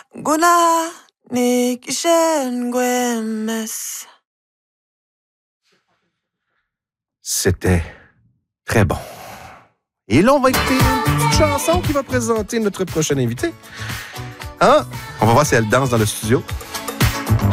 Gunani kishen gwemes. C'était très bon. Et là, on va écouter une petite chanson qui va présenter notre prochaine invitée. Hein? On va voir si elle danse dans le studio.